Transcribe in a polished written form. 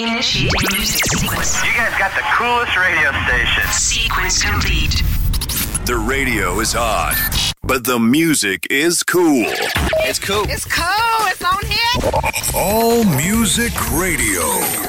Initiating music sequence. You guys got the coolest radio station. Sequence complete. The radio is hot, but the music is cool. It's cool. It's cool. It's on here. All Music Radio.